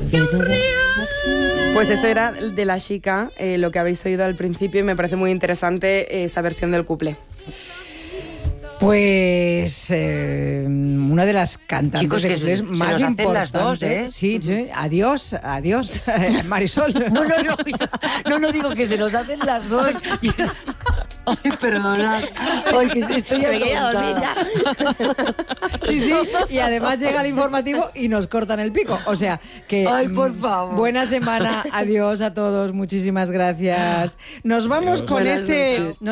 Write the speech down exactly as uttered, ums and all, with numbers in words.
Pues eso era de La Chica, eh, lo que habéis oído al principio, y me parece muy interesante esa versión del cuplé. Pues eh, una de las cantantes Chicos, de que cuplés se- se más nos hacen importantes. las dos, ¿eh? Sí, sí. Adiós, adiós, Marisol. No, no, no, no, no digo que se nos hacen las dos. Ay, perdonad. Ay, que estoy Me quería dormir ya. Sí, sí, y además llega el informativo y nos cortan el pico. O sea, que Ay, por mm, favor. buena semana, adiós a todos, muchísimas gracias. Nos vamos con Buenas este... noches.